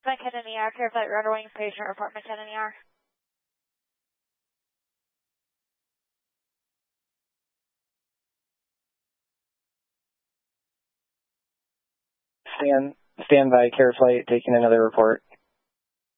McKinnon ER, CareFlight Red Wings, patient report McKinnon ER. Stand by, CareFlight, taking another report.